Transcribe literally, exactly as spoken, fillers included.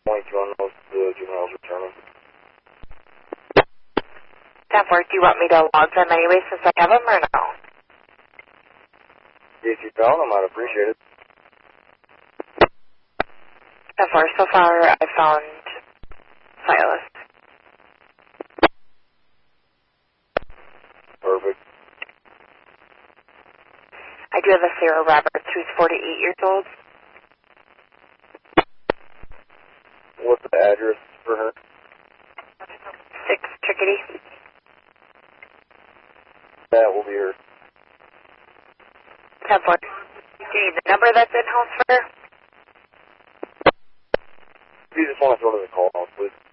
twenty-two on those uh, juveniles returning. ten four, do you want me to log them anyway since I have them or no? If you found them, I'd appreciate it. ten four, so far I found Silas. Perfect. I do have a Sarah Roberts who's forty-eight years old. What's the address for her? six Chickadee. That will be her. ten four. Do you need the number that's in house for her? If you just want to throw to the call house, please.